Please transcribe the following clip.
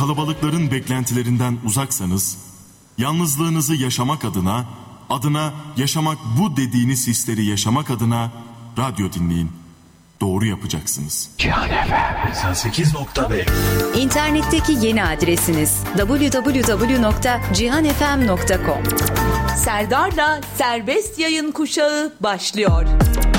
kalabalıkların beklentilerinden uzaksanız, yalnızlığınızı yaşamak adına yaşamak bu dediğiniz hisleri yaşamak adına radyo dinleyin. Doğru yapacaksınız. Cihan FM 88.5. İnternetteki yeni adresiniz www.cihanfm.com. Serdar'la Serbest Yayın Kuşağı başlıyor.